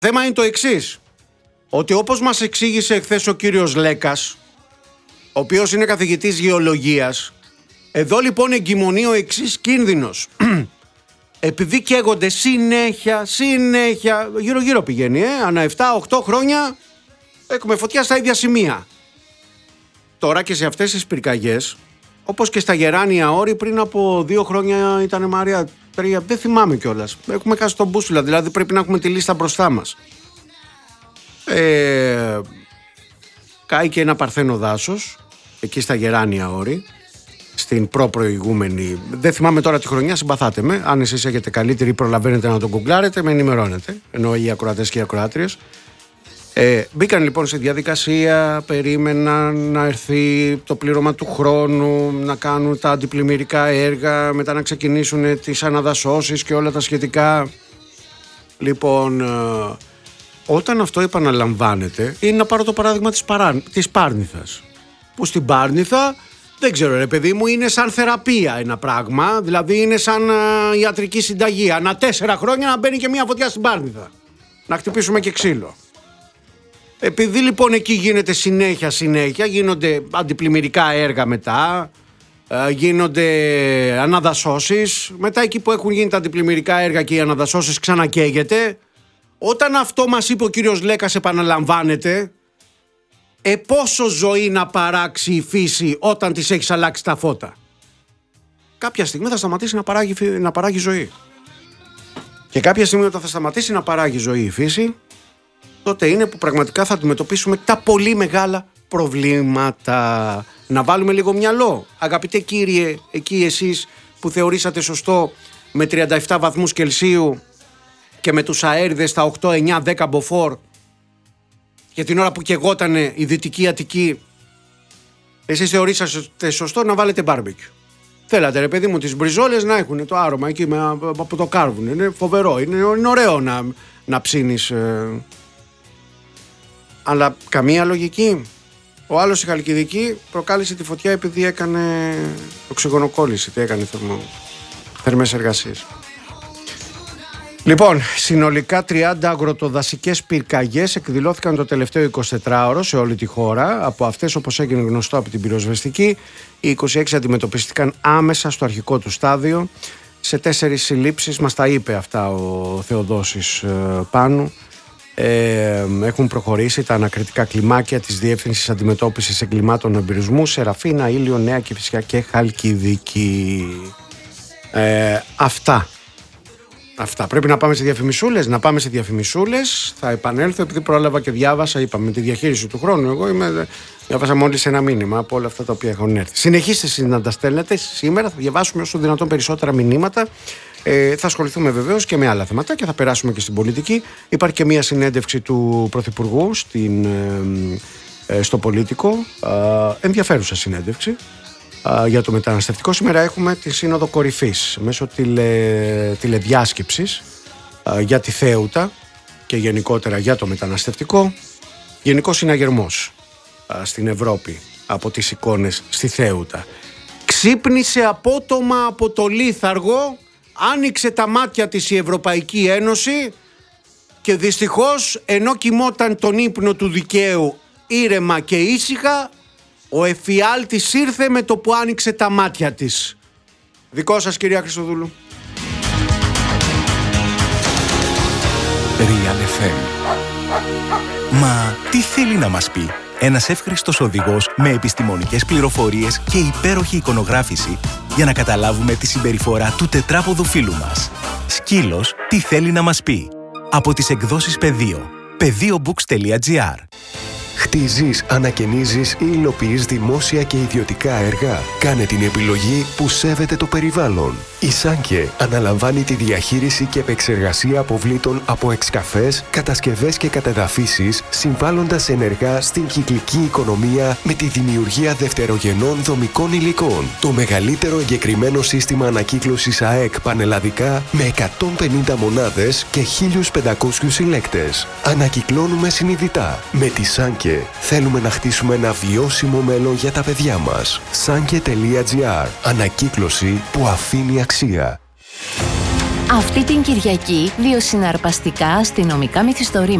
θέμα είναι το εξής, ότι όπως μας εξήγησε εχθές ο κύριος Λέκας, ο οποίος είναι καθηγητής γεωλογίας, εδώ λοιπόν εγκυμονεί ο εξής κίνδυνος. Επειδή καίγονται συνέχεια, γύρω-γύρω πηγαίνει, ανά 7-8 χρόνια έχουμε φωτιά στα ίδια σημεία. Τώρα και σε αυτές τις πυρκαγιές, όπως και στα Γεράνια Όρη, πριν από 2 χρόνια ήταν Μαρία 3, δεν θυμάμαι κιόλας. Έχουμε χάσει τον μπούσουλα, δηλαδή πρέπει να έχουμε τη λίστα μπροστά μας. Κάει και ένα παρθένο δάσος, εκεί στα Γεράνια Όρη, στην προηγούμενη, δεν θυμάμαι τώρα τη χρονιά, συμπαθάτε με. Αν εσείς έχετε καλύτερη, προλαβαίνετε να τον γκουγκλάρετε, με ενημερώνετε. Ενώ οι ακροατές και οι ακροάτριες. Μπήκαν λοιπόν σε διαδικασία, περίμεναν να έρθει το πλήρωμα του χρόνου, να κάνουν τα αντιπλημμυρικά έργα, μετά να ξεκινήσουν τις αναδασώσεις και όλα τα σχετικά. Λοιπόν, όταν αυτό επαναλαμβάνεται, είναι να πάρω το παράδειγμα της Πάρνηθας. Που στην Πάρνηθα, δεν ξέρω ρε παιδί μου, είναι σαν θεραπεία ένα πράγμα, δηλαδή είναι σαν ιατρική συνταγή. Ανά 4 χρόνια να μπαίνει και μια φωτιά στην Πάρνηθα. Να χτυπήσουμε και ξύλο. Επειδή λοιπόν εκεί γίνεται συνέχεια, γίνονται αντιπλημμυρικά έργα μετά, γίνονται αναδασώσεις, μετά εκεί που έχουν γίνει τα αντιπλημμυρικά έργα και οι αναδασώσεις ξανακαίγεται. Όταν αυτό μας είπε ο κύριος Λέκας επαναλαμβάνεται, πόσο ζωή να παράξει η φύση όταν της έχεις αλλάξει τα φώτα. Κάποια στιγμή θα σταματήσει να παράγει ζωή. Και κάποια στιγμή όταν θα σταματήσει να παράγει ζωή η φύση, τότε είναι που πραγματικά θα αντιμετωπίσουμε τα πολύ μεγάλα προβλήματα. Να βάλουμε λίγο μυαλό. Αγαπητέ κύριε, εκεί εσείς που θεωρήσατε σωστό με 37 βαθμούς Κελσίου και με τους αέριδες στα 8, 9, 10 μποφόρ και την ώρα που καιγότανε η Δυτική Αττική, εσείς θεωρήσατε σωστό να βάλετε μπάρμπεκιου. Θέλατε ρε παιδί μου τις μπριζόλες να έχουν το άρωμα εκεί από το κάρβουν. Είναι φοβερό, είναι ωραίο να ψήνεις. Αλλά καμία λογική. Ο άλλος στη Χαλκιδική προκάλεσε τη φωτιά επειδή έκανε οξυγονοκόλληση, τι έκανε θερμές εργασίες. Λοιπόν, συνολικά 30 αγροτοδασικές πυρκαγιές εκδηλώθηκαν το τελευταίο 24ωρο σε όλη τη χώρα. Από αυτές, όπως έγινε γνωστό από την πυροσβεστική, οι 26 αντιμετωπίστηκαν άμεσα στο αρχικό του στάδιο. Σε 4 συλλήψεις, μας τα είπε αυτά ο Θεοδόσης Πάνου. Έχουν προχωρήσει τα ανακριτικά κλιμάκια της Διεύθυνσης Αντιμετώπισης Εγκλημάτων Εμπειρισμού, Σεραφίνα, Ήλιο, Νέα Κηφισιά και Χαλκιδική. Αυτά. Πρέπει να πάμε σε διαφημισούλες. Θα επανέλθω επειδή πρόλαβα και διάβασα, είπαμε, τη διαχείριση του χρόνου. Διάβασα μόλις ένα μήνυμα από όλα αυτά τα οποία έχουν έρθει. Συνεχίστε να τα στέλνετε. Σήμερα θα διαβάσουμε όσο δυνατόν περισσότερα μηνύματα. Θα ασχοληθούμε βεβαίως και με άλλα θέματα και θα περάσουμε και στην πολιτική. Υπάρχει και μια συνέντευξη του Πρωθυπουργού στο Πολίτικο. Ενδιαφέρουσα συνέντευξη για το μεταναστευτικό. Σήμερα έχουμε τη Σύνοδο Κορυφής μέσω τηλεδιάσκεψης για τη Θέουτα και γενικότερα για το μεταναστευτικό. Γενικός συναγερμός στην Ευρώπη από τις εικόνες στη Θέουτα. Ξύπνησε απότομα από το λίθαργο, άνοιξε τα μάτια της η Ευρωπαϊκή Ένωση και δυστυχώς ενώ κοιμόταν τον ύπνο του δικαίου ήρεμα και ήσυχα, ο εφιάλτης ήρθε με το που άνοιξε τα μάτια της. Δικό σας, κυρία Χριστοδούλου. Real FM. Μα τι θέλει να μας πει ένας εύχριστος οδηγός με επιστημονικές πληροφορίες και υπέροχη εικονογράφηση για να καταλάβουμε τη συμπεριφορά του τετράποδου φίλου μας. Σκύλος, τι θέλει να μας πει. Από τις εκδόσεις Πεδίο. Pediobooks.gr. Χτίζεις, ανακαινίζεις ή υλοποιείς δημόσια και ιδιωτικά έργα. Κάνε την επιλογή που σέβεται το περιβάλλον. Η Σάνκε αναλαμβάνει τη διαχείριση και επεξεργασία αποβλήτων από εξκαφές, κατασκευές και κατεδαφίσεις, συμβάλλοντας ενεργά στην κυκλική οικονομία με τη δημιουργία δευτερογενών δομικών υλικών. Το μεγαλύτερο εγκεκριμένο σύστημα ανακύκλωσης ΑΕΚ πανελλαδικά με 150 μονάδες και 1.500 συλλέκτες. Ανακυκλώνουμε συνειδητά. Με τη Σάνκε θέλουμε να χτίσουμε ένα βιώσιμο μέλλον για τα παιδιά μας. Sanke.gr. Ανακύκλωση που αφήνει αξία. Αυτή την Κυριακή, 2 συναρπαστικά αστυνομικά μυθιστορήματα.